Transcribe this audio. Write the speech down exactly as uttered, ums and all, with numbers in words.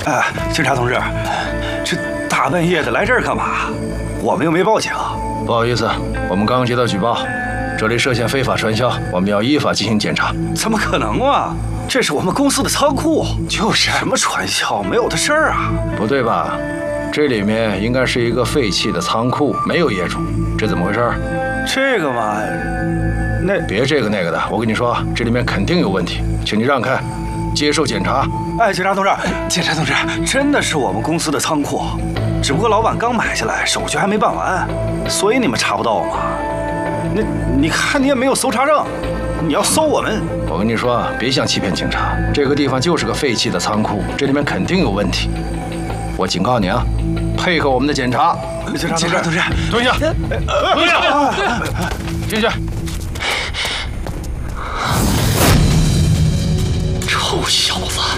哎，警察同志，这大半夜的来这儿干嘛？我们又没报警。 不好意思，我们刚刚接到举报，这里涉嫌非法传销，我们要依法进行检查。 怎么可能啊？这是我们公司的仓库。就是什么传销，没有的事儿啊。 不对吧？这里面应该是一个废弃的仓库，没有业主，这怎么回事？ 这个嘛，那别这个那个的，我跟你说，这里面肯定有问题，请你让开，接受检查。 哎，警察同志，警察同志，真的是我们公司的仓库，只不过老板刚买下来，手续还没办完，所以你们查不到嘛。那你看你也没有搜查证，你要搜我们。 我跟你说，别想欺骗警察，这个地方就是个废弃的仓库，这里面肯定有问题。我警告你啊，配合我们的检查。 警察同志，同志， 蹲下，蹲下，进去。 臭小子，